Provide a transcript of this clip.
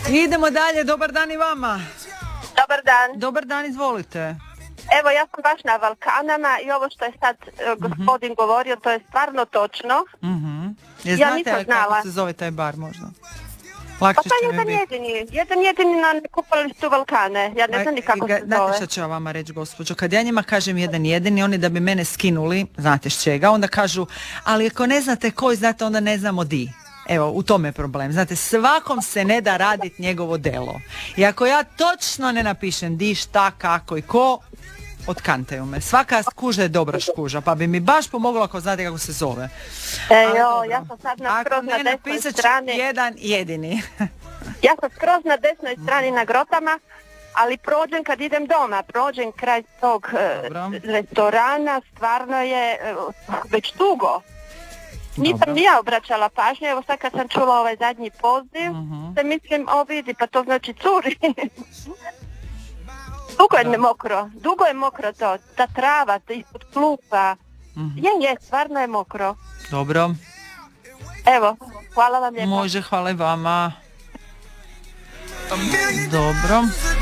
Idemo dalje, dobar dan i vama. Dobar dan. Dobar dan, izvolite. Evo, ja sam baš na Balkanama i ovo što je sad gospodin govorio, to je stvarno točno. Ja Ja znate nisam znala. kako se zove taj bar možda? Pa Lakše to će je mi biti. jedan jedini na kupalištu Balkane. Ja ne znam ni kako se Znate zove. šta ću ja vama reći, gospođo? Kad ja njima kažem jedan jedini, oni da bi mene skinuli, znate s čega, onda kažu, ali ako ne znate koji, znate, onda ne znamo di. Evo, u tome je problem. Znate, svakom se ne da raditi njegovo delo. I ako ja točno ne napišem di, šta, kako i ko, otkantaju me. Svaka škuža je dobra škuža, pa bi mi baš pomoglo ako znate kako se zove. Ja sam sad na skroz na desnoj napisat ću strani. jedan jedini. Ja sam skroz na desnoj strani na Grotama, ali prođem kad idem doma, prođem kraj tog restorana, stvarno je već dugo. Nisam ni ja obraćala pažnju, evo sad kad sam čula ovaj zadnji poziv, se mislim, vidi, pa to znači curi. Dugo je mokro to, ta trava, ispod klupa. Je, stvarno je mokro. Dobro. Evo, hvala vam lijepo. Može, hvala i vama. Dobro.